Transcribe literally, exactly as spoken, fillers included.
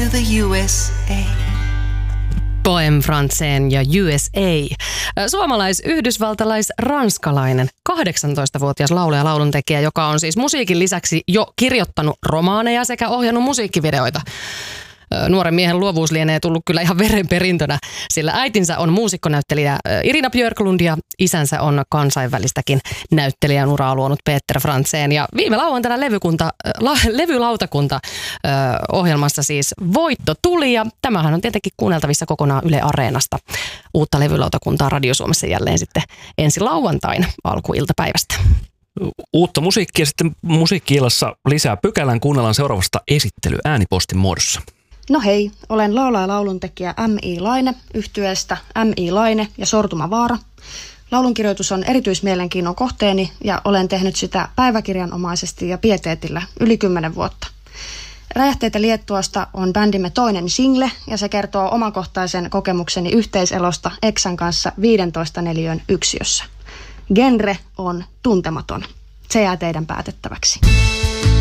the U S A. Poem Franceen ja U S A. Suomalais-yhdysvaltalais-ranskalainen kahdeksantoistavuotias laulaja ja lauluntekijä, joka on siis musiikin lisäksi jo kirjoittanut romaaneja sekä ohjannut musiikkivideoita. Nuoren miehen luovuus lienee tullut kyllä ihan verenperintönä, sillä äitinsä on muusikkonäyttelijä Irina Björklund ja isänsä on kansainvälistäkin näyttelijän uraa luonut Peter Frantzén. Ja viime lauantaina levykunta, la, levylautakunta ö, ohjelmassa siis voitto tuli ja tämähän on tietenkin kuunneltavissa kokonaan Yle Areenasta. Uutta levylautakuntaa Radio Suomessa jälleen sitten ensi lauantain alkuiltapäivästä. Uutta musiikkia sitten musiikki-illassa lisää pykälän kuunnellaan seuraavasta esittely äänipostin muodossa. No hei, olen laulaja ja lauluntekijä M I Laine yhtyeestä M I Laine ja Sortuma Vaara. Laulunkirjoitus on erityismielenkiinnon kohteeni ja olen tehnyt sitä päiväkirjanomaisesti ja pieteetillä yli kymmenen vuotta. Räjähteitä Liettuasta on bändimme toinen single ja se kertoo omakohtaisen kokemukseni yhteiselosta Eksän kanssa viisitoista neliön yksiössä. Genre on tuntematon. Se jää teidän päätettäväksi.